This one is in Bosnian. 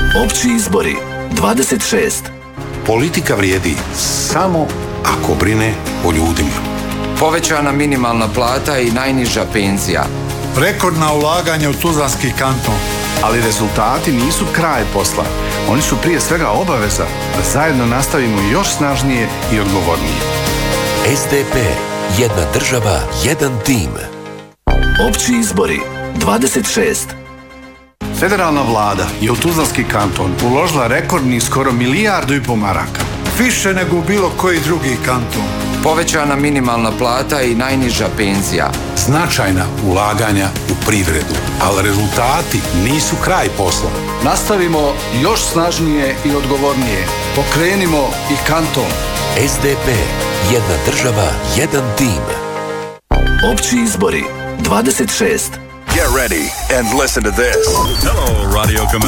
Opći izbori 26. Politika vrijedi samo ako brine o ljudima. Povećana minimalna plata i najniža penzija. Rekordna ulaganja u Tuzlanski kanton. Ali rezultati nisu kraj posla. Oni su prije svega obaveza da zajedno nastavimo još snažnije i odgovornije. SDP. Jedna država, jedan tim. Opći izbori 26. Federalna vlada je u Tuzlanski kanton uložila rekordni skoro 1,5 milijardu maraka. Više nego u bilo koji drugi kanton. Povećana minimalna plata i najniža penzija. Značajna ulaganja u privredu, ali rezultati nisu kraj posla. Nastavimo još snažnije i odgovornije. Pokrenimo i kanton. SDP. Jedna država, jedan tim. Opći izbori 26. Get ready and listen to this. Hello, Radio Command.